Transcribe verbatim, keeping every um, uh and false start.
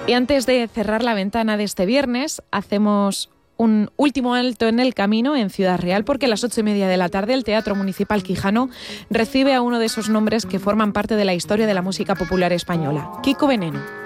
Y antes de cerrar la ventana de este viernes, hacemos un último alto en el camino en Ciudad Real, porque a las ocho y media de la tarde el Teatro Municipal Quijano recibe a uno de esos nombres que forman parte de la historia de la música popular española, Kiko Veneno.